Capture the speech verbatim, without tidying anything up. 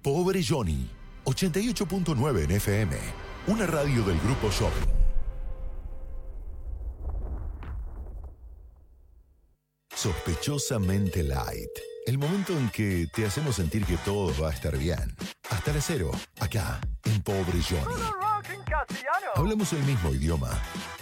Pobre Johnny, ochenta y ocho punto nueve en F M, una radio del Grupo Shopping. Sospechosamente Light. El momento en que te hacemos sentir que todo va a estar bien. Hasta las cero, acá, en Pobre Johnny. Hablamos el mismo idioma,